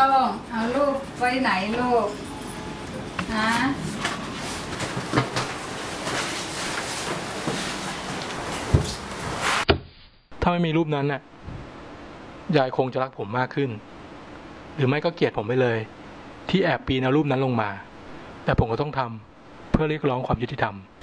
งเอาลูกไว้ไหนลูกฮะถ้าไม่มีรูปนั้นน่ะยายคงจะรักผมมากขึ้นหรือไม่ก็เกลียดผมไปเลยที่แอบปีนเอารูปนั้นลงมาแต่ผมก็ต้องทำเพื่อเรียกร้องความยุติธรรม